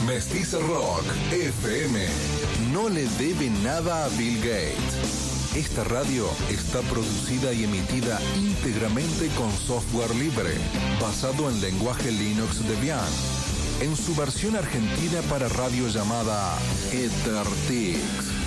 Mestiza Rock FM. No le debe nada a Bill Gates. Esta radio está producida y emitida íntegramente con software libre, basado en lenguaje Linux Debian, en su versión argentina para radio llamada EtherTix.